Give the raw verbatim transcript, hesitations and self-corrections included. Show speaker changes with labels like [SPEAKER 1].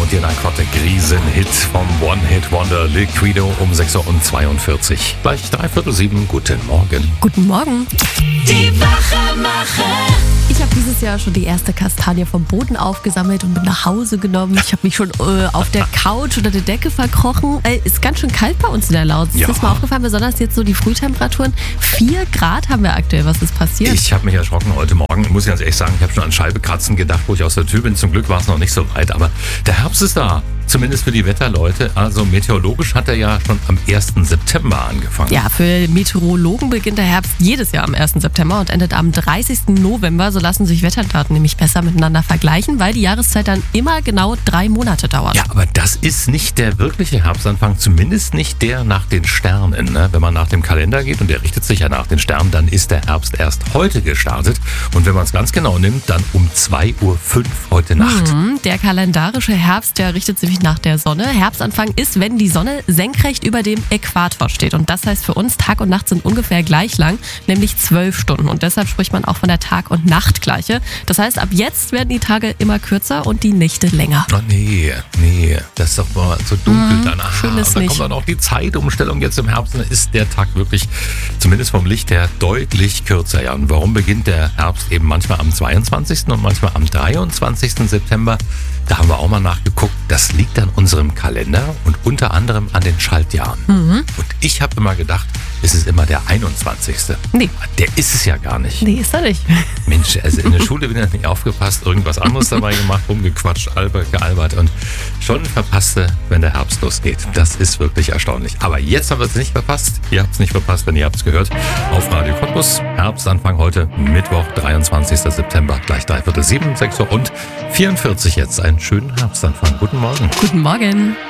[SPEAKER 1] und Diana Krott, der Riesenhit vom One-Hit-Wonder Liquido um sechs Uhr zweiundvierzig. Gleich dreiviertel sieben, guten Morgen.
[SPEAKER 2] Guten Morgen.
[SPEAKER 3] Die Wachmacher.
[SPEAKER 2] Ich habe dieses Jahr schon die erste Kastanie vom Boden aufgesammelt und bin nach Hause genommen. Ich habe mich schon äh, auf der Couch unter der Decke verkrochen. Äh, ist ganz schön kalt bei uns in der Lausitz.
[SPEAKER 1] Ja.
[SPEAKER 2] Ist mir aufgefallen, besonders jetzt so die Frühtemperaturen. Vier Grad haben wir aktuell. Was ist passiert?
[SPEAKER 1] Ich habe mich erschrocken heute Morgen, muss ich ganz ehrlich sagen. Ich habe schon an Scheibekratzen gedacht, wo ich aus der Tür bin. Zum Glück war es noch nicht so weit, aber der Herbst ist da. Zumindest für die Wetterleute. Also meteorologisch hat er ja schon am ersten September angefangen.
[SPEAKER 2] Ja, für Meteorologen beginnt der Herbst jedes Jahr am ersten September und endet am dreißigsten November. So lassen sich Wetterdaten nämlich besser miteinander vergleichen, weil die Jahreszeit dann immer genau drei Monate dauert.
[SPEAKER 1] Ja, aber das ist nicht der wirkliche Herbstanfang, zumindest nicht der nach den Sternen. Ne? Wenn man nach dem Kalender geht und der richtet sich ja nach den Sternen, dann ist der Herbst erst heute gestartet. Und wenn man es ganz genau nimmt, dann um zwei Uhr fünf heute Nacht.
[SPEAKER 2] Mhm, der kalendarische Herbst, der richtet sich nach der Sonne. Herbstanfang ist, wenn die Sonne senkrecht über dem Äquator steht. Und das heißt für uns, Tag und Nacht sind ungefähr gleich lang, nämlich zwölf Stunden. Und deshalb spricht man auch von der Tag- und Nachtgleiche. Das heißt, ab jetzt werden die Tage immer kürzer und die Nächte länger.
[SPEAKER 1] Oh nee, nee, das ist doch mal so dunkel
[SPEAKER 2] Mhm,
[SPEAKER 1] dann. Ah,
[SPEAKER 2] schön ist
[SPEAKER 1] und dann
[SPEAKER 2] nicht.
[SPEAKER 1] kommt dann auch die Zeitumstellung jetzt im Herbst. Dann ist der Tag wirklich, zumindest vom Licht her, deutlich kürzer. Ja, und warum beginnt der Herbst eben manchmal am zweiundzwanzigsten und manchmal am dreiundzwanzigsten September? Da haben wir auch mal nachgeguckt. Das liegt an unserem Kalender und unter anderem an den Schaltjahren.
[SPEAKER 2] Mhm.
[SPEAKER 1] Und ich habe immer gedacht, es ist immer der einundzwanzigste.
[SPEAKER 2] Nee.
[SPEAKER 1] Der ist es ja gar nicht.
[SPEAKER 2] Nee, ist er nicht.
[SPEAKER 1] Mensch, also in der Schule wieder nicht aufgepasst, irgendwas anderes dabei gemacht, rumgequatscht, albert, gealbert und schon verpasste, wenn der Herbst losgeht. Das ist wirklich erstaunlich. Aber jetzt haben wir es nicht verpasst. Ihr habt es nicht verpasst, denn ihr habt es gehört. Auf Radio Cottbus, Herbstanfang heute, Mittwoch, dreiundzwanzigsten September, gleich dreiviertel sieben, sechs Uhr und vierundvierzig jetzt. Einen schönen Herbstanfang. Guten Morgen.
[SPEAKER 2] Guten Morgen.